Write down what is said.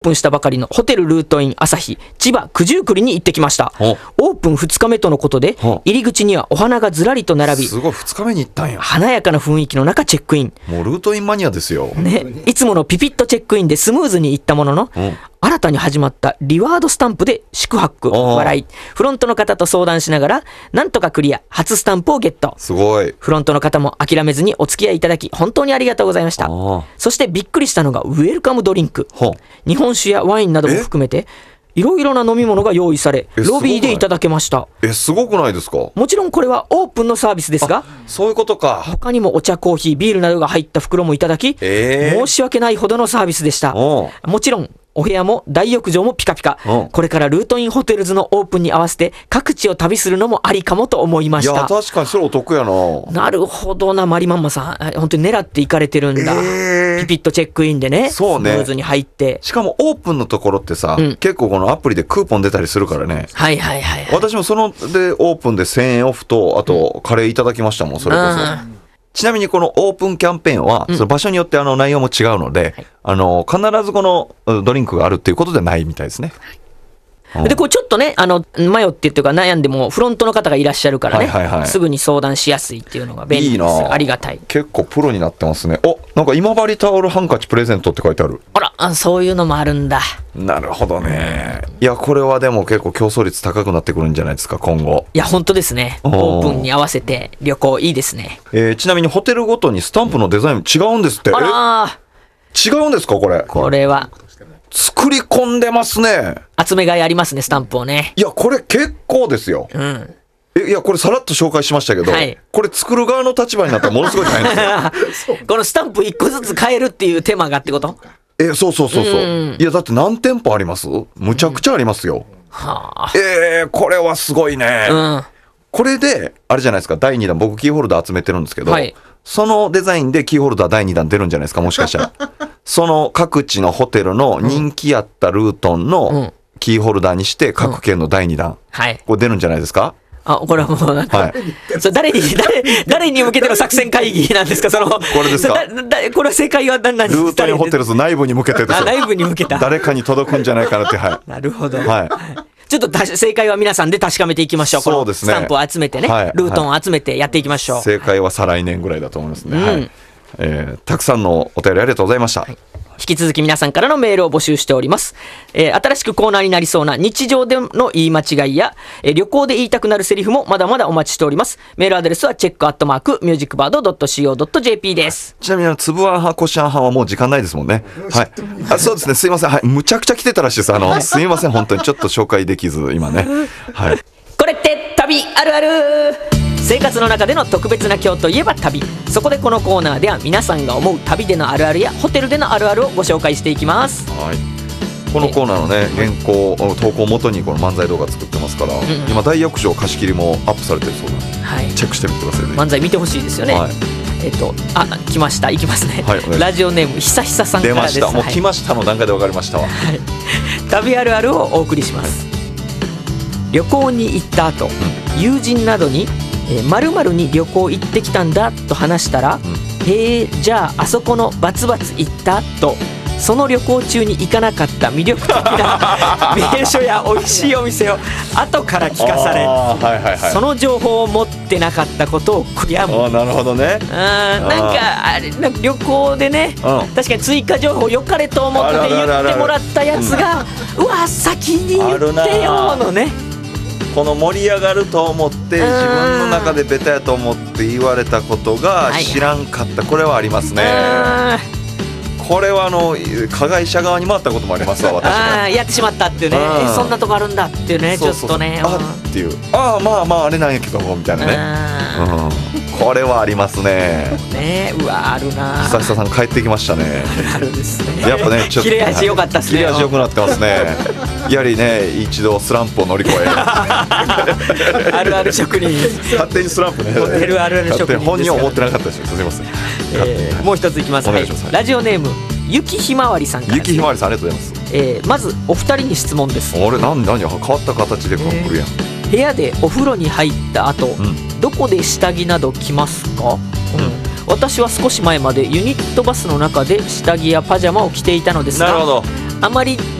オープンしたばかりのホテルルートイン朝日千葉九十九里に行ってきました。オープン2日目とのことで、入り口にはお花がずらりと並び、 すごい2日目に行ったんや。 華やかな雰囲気の中チェックイン。 もうルートインマニアですよ、 ね、いつものピピッとチェックインでスムーズに行ったものの、新たに始まったリワードスタンプで宿泊笑い、フロントの方と相談しながらなんとかクリア、初スタンプをゲット。 すごい。 フロントの方も諦めずにお付き合いいただき本当にありがとうございました。そしてびっくりしたのがウェルカムドリンク。日本酒やワインなども含めていろいろな飲み物が用意され、ロビーでいただけました。 すごくないですか。 もちろんこれはオープンのサービスですが、 そういうことか。 他にもお茶、コーヒー、ビールなどが入った袋もいただき、申し訳ないほどのサービスでした。もちろんお部屋も大浴場もピカピカ。これからルートインホテルズのオープンに合わせて各地を旅するのもありかもと思いました。 いや確かにそれお得やな。 なるほどな、マリマンマさん本当に狙っていかれてるんだ。ピピッとチェックインでね、 そうね、 スムーズに入って、 しかもオープンのところってさ、結構このアプリでクーポン出たりするからね。 はいはいはい、 私もそのでオープンで1000円オフとあとカレーいただきましたもん。それこそちなみにこのオープンキャンペーンは、その場所によって内容も違うので、必ずこのドリンクがあるっていうことではないみたいですね。 でこうちょっとね迷ってっていうか悩んでもフロントの方がいらっしゃるからね、すぐに相談しやすいっていうのが便利です。 いいな、 ありがたい。 結構プロになってますね。なんか今治タオルハンカチプレゼントって書いてある。 あら、そういうのもあるんだ。 なるほどね。いやこれはでも結構競争率高くなってくるんじゃないですか今後。 いや本当ですね。オープンに合わせて旅行いいですね。 ちなみにホテルごとにスタンプのデザイン違うんですって。違うんですかこれ。 これは作り込んでますね。 集めがいありますね、スタンプをね。 いやこれ結構ですよ。いやこれさらっと紹介しましたけど、これ作る側の立場になったらものすごい大変ですよこのスタンプ1個ずつ変えるっていう手間がってこと。 そういやだって何店舗あります？むちゃくちゃありますよ。これはすごいね。これであれじゃないですか、第2弾僕キーホルダー集めてるんですけど、そのデザインでキーホルダー第2弾出るんじゃないですかもしかしたらその各地のホテルの人気やったルートンのキーホルダーにして各県の第2弾、これ出るんじゃないですか。 これはもうなんか、それ誰に向けての作戦会議なんですか。これですか。これは正解は何ですか。 ルートインホテルズ内部に向けてですよ。 内部に向けた。 誰かに届くんじゃないかなって。 なるほど。ちょっと正解は皆さんで確かめていきましょう。 そうですね。 スタンプを集めてね、ルートンを集めてやっていきましょう。 正解は再来年ぐらいだと思いますね。たくさんのお便りありがとうございました。 引き続き皆さんからのメールを募集しております。新しくコーナーになりそうな日常での言い間違いや、旅行で言いたくなるセリフもまだまだお待ちしております。メールアドレスはcheck@musicbird.co.jp です。 ちなみにつぶあん派こしあん派はもう時間ないですもんね。そうですね、すいません。むちゃくちゃ来てたらしいです。すいません本当にちょっと紹介できず今ね。 これって旅あるある。生活の中での特別な今日といえば旅。そこでこのコーナーでは皆さんが思う旅でのあるあるやホテルでのあるあるをご紹介していきます。 このコーナーのね原稿投稿をもとにこの漫才動画作ってますから、今大浴場貸し切りもアップされてるそうなので、チェックしてみてくださいね。 漫才見てほしいですよね。来ました。いきますね。ラジオネームひさひささんからです。 出ました。もう来ましたの段階で分かりましたわ。 旅あるあるをお送りします。旅行に行った後、友人などに〇〇に旅行行ってきたんだと話したら、へえ、じゃああそこのバツバツ行ったと、その旅行中に行かなかった魅力的な名所や美味しいお店を後から聞かされ、その情報を持ってなかったことを悔やむ。 なるほどね。 なんか旅行でね、確かに追加情報良かれと思って言ってもらったやつが、うわ先に言ってよのね、 この盛り上がると思って自分の中でベタやと思って言われたことが知らんかった、これはありますね。これは加害者側に回ったこともありますわ、私ね。 やってしまったっていうね、そんなとこあるんだっていうね、ちょっとね、 っていう、まああれなんやけどみたいなね。これはありますね。 うわあるな。 久々さん帰ってきましたね。 あるですね。 やっぱねちょっと切れ味良かったですね。 切れ味良くなってますね。やはりね一度スランプを乗り越えあるある職人、 勝手にスランプね、 ホテルあるある職人本人は思ってなかったですよ。すみません。 もう一ついきます。ラジオネームゆきひまわりさんから。 ゆきひまわりさんありがとうございます。 まずお二人に質問です。 あれ何変わった形で来るやん。 部屋でお風呂に入った後、どこで下着など着ますか。私は少し前までユニットバスの中で下着やパジャマを着ていたのですが、 あまり